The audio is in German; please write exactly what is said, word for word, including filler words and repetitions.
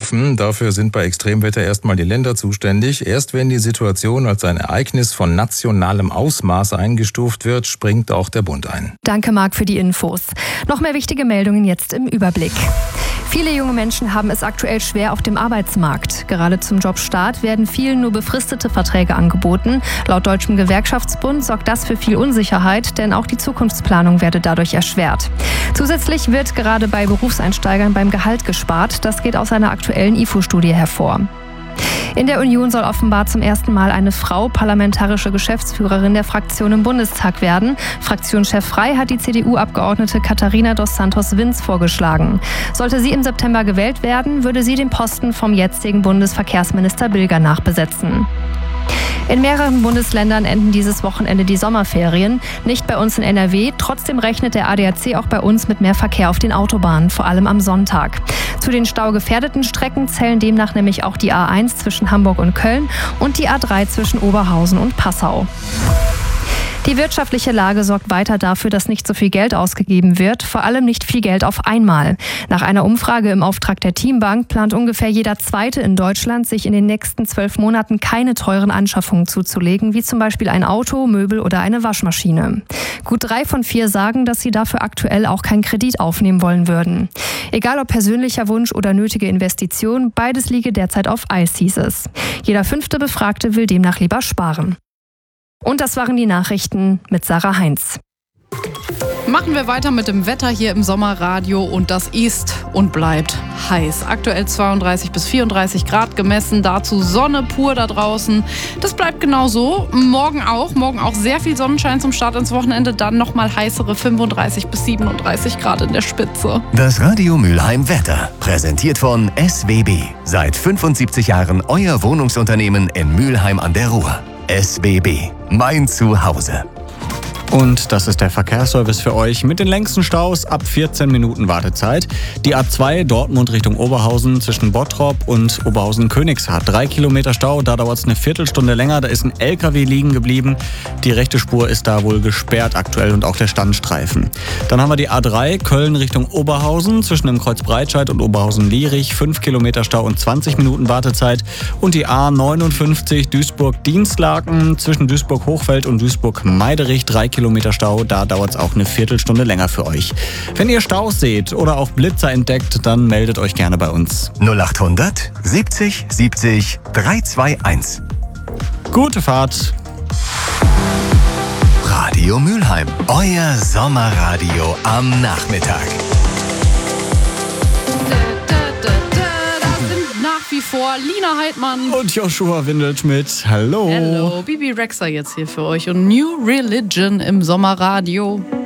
betroffen. Dafür sind bei Extremwetter erstmal die Länder zuständig. Erst wenn die Situation als ein Ereignis von nationalem Ausmaß eingestuft wird, springt auch der Bund ein. Danke, Marc, für die Infos. Noch mehr wichtige Meldungen jetzt im Überblick. Viele junge Menschen haben es aktuell schwer auf dem Arbeitsmarkt. Gerade zum Jobstart werden vielen nur befristete Verträge angeboten. Laut Deutschem Gewerkschaftsbund sorgt das für viel Unsicherheit, denn auch die Zukunftsplanung werde dadurch erschwert. Zusätzlich wird gerade bei Berufseinsteigern beim Gehalt gespart. Das geht aus einer aktuellen I F O-Studie hervor. In der Union soll offenbar zum ersten Mal eine Frau parlamentarische Geschäftsführerin der Fraktion im Bundestag werden. Fraktionschef Frei hat die C D U-Abgeordnete Katharina dos Santos-Vins vorgeschlagen. Sollte sie im September gewählt werden, würde sie den Posten vom jetzigen Bundesverkehrsminister Bilger nachbesetzen. In mehreren Bundesländern enden dieses Wochenende die Sommerferien. Nicht bei uns in N R W. Trotzdem rechnet der A D A C auch bei uns mit mehr Verkehr auf den Autobahnen, vor allem am Sonntag. Zu den staugefährdeten Strecken zählen demnach nämlich auch die A eins zwischen Hamburg und Köln und die A drei zwischen Oberhausen und Passau. Die wirtschaftliche Lage sorgt weiter dafür, dass nicht so viel Geld ausgegeben wird, vor allem nicht viel Geld auf einmal. Nach einer Umfrage im Auftrag der Teambank plant ungefähr jeder Zweite in Deutschland, sich in den nächsten zwölf Monaten keine teuren Anschaffungen zuzulegen, wie zum Beispiel ein Auto, Möbel oder eine Waschmaschine. Gut drei von vier sagen, dass sie dafür aktuell auch keinen Kredit aufnehmen wollen würden. Egal ob persönlicher Wunsch oder nötige Investition, beides liege derzeit auf Eis, hieß es. Jeder fünfte Befragte will demnach lieber sparen. Und das waren die Nachrichten mit Sarah Heinz. Machen wir weiter mit dem Wetter hier im Sommerradio und das ist und bleibt heiß. Aktuell zweiunddreißig bis vierunddreißig Grad gemessen, dazu Sonne pur da draußen. Das bleibt genau so. Morgen auch, morgen auch sehr viel Sonnenschein zum Start ins Wochenende, dann nochmal heißere fünfunddreißig bis siebenunddreißig Grad in der Spitze. Das Radio Mülheim Wetter, präsentiert von S W B. Seit fünfundsiebzig Jahren euer Wohnungsunternehmen in Mülheim an der Ruhr. S W B, mein Zuhause. Und das ist der Verkehrsservice für euch mit den längsten Staus ab vierzehn Minuten Wartezeit. Die A zwei Dortmund Richtung Oberhausen zwischen Bottrop und Oberhausen-Königshardt. Drei Kilometer Stau, da dauert es eine Viertelstunde länger. Da ist ein L K W liegen geblieben. Die rechte Spur ist da wohl gesperrt aktuell und auch der Standstreifen. Dann haben wir die A drei Köln Richtung Oberhausen zwischen dem Kreuz Breitscheid und Oberhausen-Lierich. Fünf Kilometer Stau und zwanzig Minuten Wartezeit. Und die A neunundfünfzig Duisburg-Dienstlaken zwischen Duisburg-Hochfeld und Duisburg-Meiderich. Drei Kilometer Stau, da dauert es auch eine Viertelstunde länger für euch. Wenn ihr Staus seht oder auch Blitzer entdeckt, dann meldet euch gerne bei uns. null achthundert siebzig siebzig dreihunderteinundzwanzig. Gute Fahrt! Radio Mülheim, euer Sommerradio am Nachmittag. Wie vor Lina Heidmann und Joshua Windelschmidt. Hallo. Hallo, Bibi Rexha jetzt hier für euch und New Religion im Sommerradio.